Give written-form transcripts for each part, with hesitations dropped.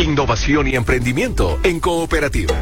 Innovación y emprendimiento en cooperativa.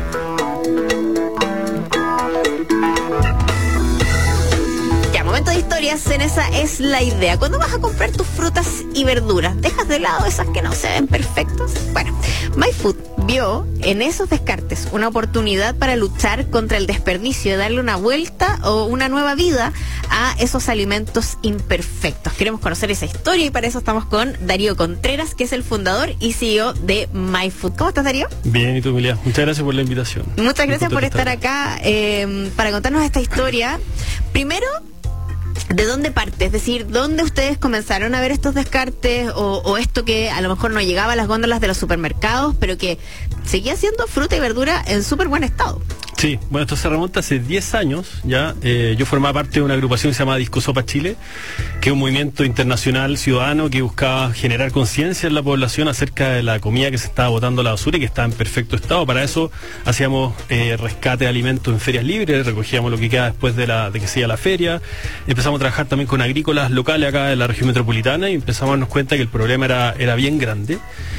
Momento de historias, en esa es la idea. Cuando vas a comprar tus frutas y verduras, ¿dejas de lado esas que no se ven perfectas? Bueno, MyFood vio en esos descartes una oportunidad para luchar contra el desperdicio y darle una vuelta o una nueva vida a esos alimentos imperfectos. Queremos conocer esa historia y para eso estamos con Darío Contreras, que es el fundador y CEO de MyFood. ¿Cómo estás, Darío? Bien, ¿y tú, Emilia? Muchas gracias por la invitación. Muchas gracias por estar acá para contarnos esta historia. Primero, ¿de dónde parte? Es decir, ¿dónde ustedes comenzaron a ver estos descartes o esto que a lo mejor no llegaba a las góndolas de los supermercados, pero que seguía siendo fruta y verdura en súper buen estado? Sí, bueno, esto se remonta hace 10 años ya. Yo formaba parte de una agrupación que se llama Discosopa Chile, que es un movimiento internacional ciudadano que buscaba generar conciencia en la población acerca de la comida que se estaba botando a la basura y que estaba en perfecto estado. Para eso hacíamos rescate de alimentos en ferias libres, recogíamos lo que queda después de que se iba a la feria. Empezamos a trabajar también con agrícolas locales acá de la región metropolitana y empezamos a darnos cuenta que el problema era bien grande.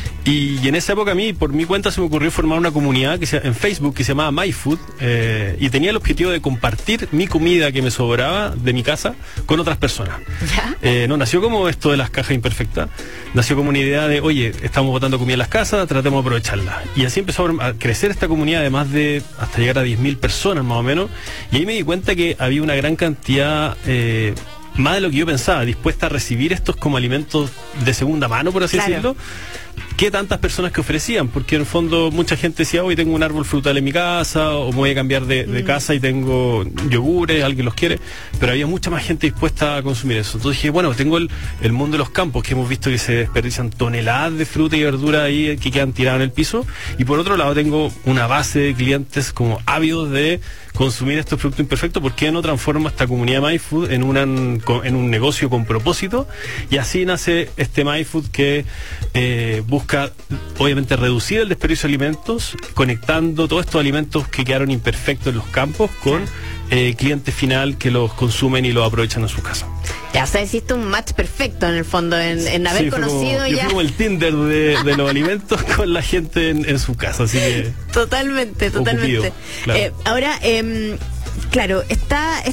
Y en esa época a mí, por mi cuenta, se me ocurrió formar una comunidad en Facebook que se llamaba MyFood y tenía el objetivo de compartir mi comida que me sobraba de mi casa con otras personas. No nació como esto de las cajas imperfectas, nació como una idea de, oye, estamos botando comida en las casas, tratemos de aprovecharla. Y así empezó a crecer esta comunidad de más de, hasta llegar a 10.000 personas más o menos, y ahí me di cuenta que había una gran cantidad más de lo que yo pensaba, dispuesta a recibir estos como alimentos de segunda mano, por así decirlo, que tantas personas que ofrecían, porque en el fondo mucha gente decía, hoy tengo un árbol frutal en mi casa, o me voy a cambiar de casa y tengo yogures, alguien los quiere, pero había mucha más gente dispuesta a consumir eso. Entonces dije, bueno, tengo el mundo de los campos, que hemos visto que se desperdician toneladas de fruta y verdura ahí que quedan tiradas en el piso, y por otro lado tengo una base de clientes como ávidos de consumir estos productos imperfectos. ¿Por qué no transformo esta comunidad MyFood en un negocio con propósito? Y así nace este MyFood que busca obviamente reducir el desperdicio de alimentos, conectando todos estos alimentos que quedaron imperfectos en los campos con cliente final que los consumen y los aprovechan en su casa. Ya, o sea, hiciste un match perfecto en el fondo, en haber conocido yo ya. fui como el Tinder de los alimentos con la gente en su casa, así que. Totalmente. Cupido, claro. Ahora, claro, está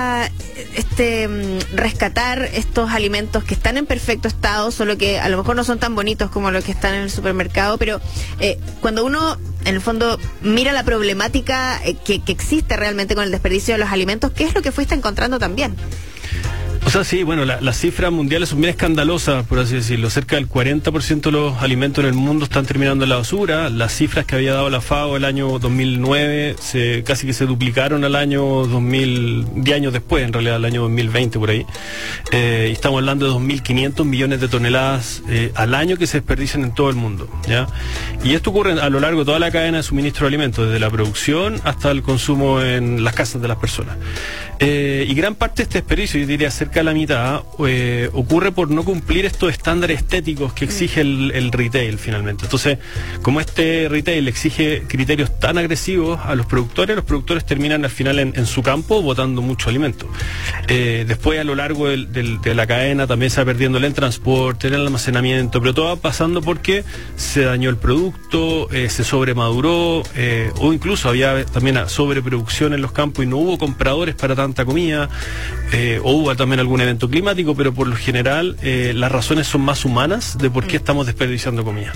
rescatar estos alimentos que están en perfecto estado, solo que a lo mejor no son tan bonitos como los que están en el supermercado, pero cuando uno en el fondo mira la problemática que existe realmente con el desperdicio de los alimentos, ¿qué es lo que fuiste encontrando también? O sea, sí, bueno, las cifras mundiales son bien escandalosas, por así decirlo. Cerca del 40% de los alimentos en el mundo están terminando en la basura. Las cifras que había dado la FAO el año 2009 casi que se duplicaron al año 10 años después, en realidad, al año 2020 por ahí. Y estamos hablando de 2.500 millones de toneladas al año que se desperdician en todo el mundo, ¿ya? Y esto ocurre a lo largo de toda la cadena de suministro de alimentos, desde la producción hasta el consumo en las casas de las personas. Y gran parte de este desperdicio, yo diría cerca de la mitad, ocurre por no cumplir estos estándares estéticos que exige el retail finalmente. Entonces, como este retail exige criterios tan agresivos a los productores terminan al final en su campo botando mucho alimento. Después, a lo largo de la cadena también se va perdiendo el transporte, en el almacenamiento, pero todo va pasando porque se dañó el producto, se sobremaduró, o incluso había también sobreproducción en los campos y no hubo compradores para tanta comida, o hubo también algún evento climático, pero por lo general las razones son más humanas de por qué estamos desperdiciando comida.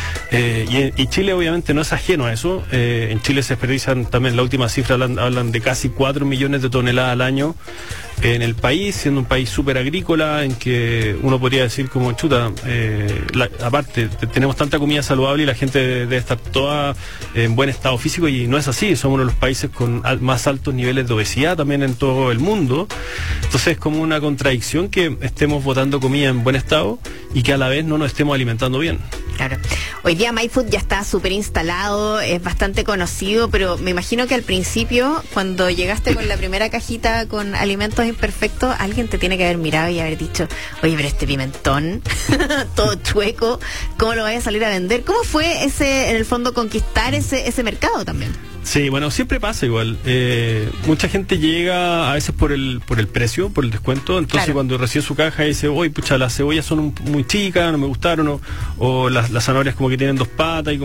Y Chile obviamente no es ajeno a eso. En Chile se desperdician también, la última cifra hablan de casi 4 millones de toneladas al año en el país, siendo un país súper agrícola, en que uno podría decir como chuta, aparte tenemos tanta comida saludable y la gente debe estar toda en buen estado físico, y no es así. Somos uno de los países con más altos niveles de obesidad también en todo el mundo. Entonces es como una contradicción que estemos botando comida en buen estado y que a la vez no nos estemos alimentando bien. Claro. Hoy día MyFood ya está súper instalado, es bastante conocido, pero me imagino que al principio, cuando llegaste con la primera cajita con alimentos imperfectos, alguien te tiene que haber mirado y haber dicho, oye, pero este pimentón, todo chueco, ¿cómo lo vas a salir a vender? ¿Cómo fue en el fondo, conquistar ese mercado también? Sí, bueno, siempre pasa igual. Mucha gente llega a veces por el precio, por el descuento. Entonces, claro, cuando recibe su caja dice, oye, pucha, las cebollas son muy chicas, no me gustaron, o las zanahorias como que tienen 2 patas y